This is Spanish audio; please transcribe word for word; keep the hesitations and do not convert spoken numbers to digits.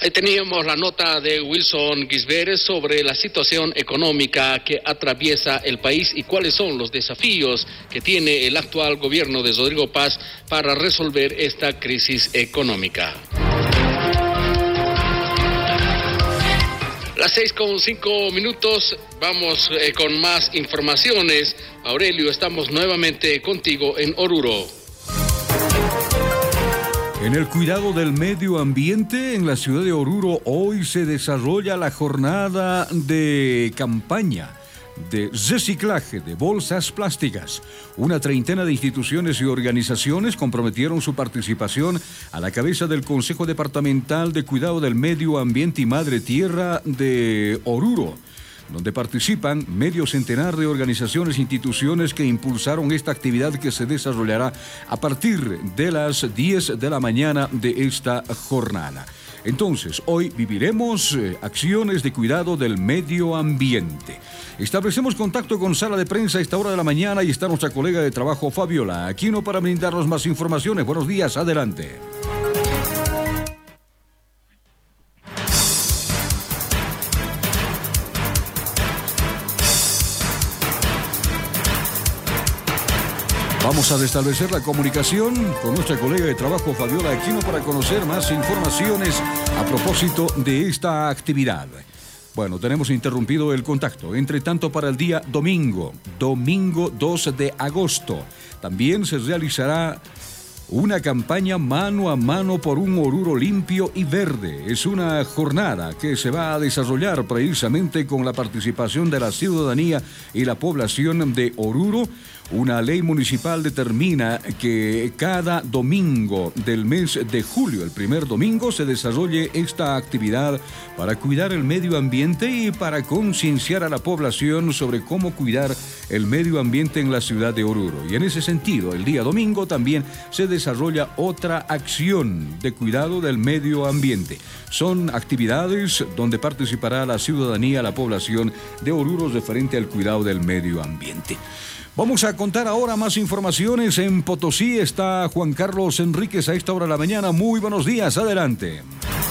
Ahí teníamos la nota de Wilson Gisbert sobre la situación económica que atraviesa el país y cuáles son los desafíos que tiene el actual gobierno de Rodrigo Paz para resolver esta crisis económica. Las seis con cinco minutos, vamos eh, con más informaciones. Aurelio, estamos nuevamente contigo en Oruro. En el cuidado del medio ambiente, en la ciudad de Oruro, hoy se desarrolla la jornada de campaña de reciclaje de bolsas plásticas. Una treintena de instituciones y organizaciones comprometieron su participación a la cabeza del Consejo Departamental de Cuidado del Medio Ambiente y Madre Tierra de Oruro, donde participan medio centenar de organizaciones e instituciones que impulsaron esta actividad que se desarrollará a partir de las diez de la mañana de esta jornada. Entonces, hoy viviremos eh, acciones de cuidado del medio ambiente. Establecemos contacto con Sala de Prensa a esta hora de la mañana y está nuestra colega de trabajo Fabiola Aquino para brindarnos más informaciones. Buenos días, adelante. Vamos a restablecer la comunicación con nuestra colega de trabajo Fabiola Aquino para conocer más informaciones a propósito de esta actividad. Bueno, tenemos interrumpido el contacto. Entre tanto, para el día domingo, domingo dos de agosto, también se realizará una campaña mano a mano por un Oruro limpio y verde. Es una jornada que se va a desarrollar precisamente con la participación de la ciudadanía y la población de Oruro. Una ley municipal determina que cada domingo del mes de julio, el primer domingo, se desarrolle esta actividad para cuidar el medio ambiente y para concienciar a la población sobre cómo cuidar el medio ambiente en la ciudad de Oruro. Y en ese sentido, el día domingo también se desarrolla otra acción de cuidado del medio ambiente. Son actividades donde participará la ciudadanía, la población de Oruro referente al cuidado del medio ambiente. Vamos a contar ahora más informaciones. En Potosí está Juan Carlos Enríquez a esta hora de la mañana. Muy buenos días, adelante.